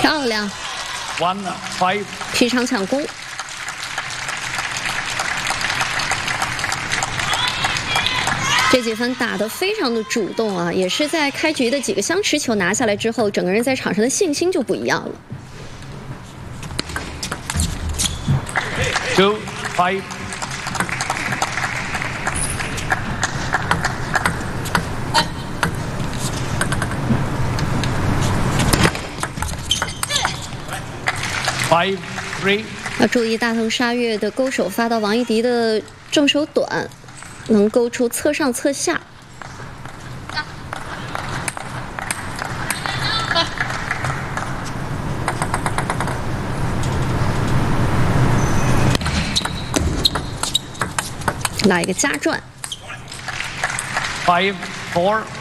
漂亮 1-5。 劈长抢攻。这几分打得非常的主动啊，也是在开局的几个相持球拿下来之后，整个人在场上的信心就不一样了。 2-5。5-3。 要注意大藤沙月的勾手发到王一迪的正手短，能勾出侧上侧下。来一个加转。 5-4。